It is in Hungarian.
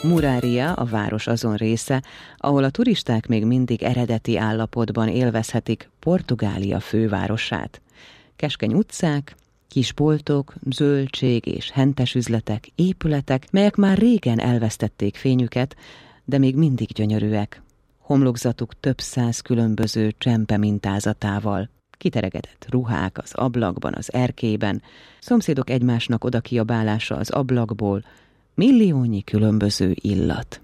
Muraria a város azon része, ahol a turisták még mindig eredeti állapotban élvezhetik Portugália fővárosát. Keskeny utcák, kis boltok, zöldség és hentes üzletek, épületek, melyek már régen elvesztették fényüket, de még mindig gyönyörűek. Homlokzatuk több száz különböző csempe mintázatával. Kiteregedett ruhák az ablakban, az erkélyben, szomszédok egymásnak odakiabálása az ablakból, milliónyi különböző illat.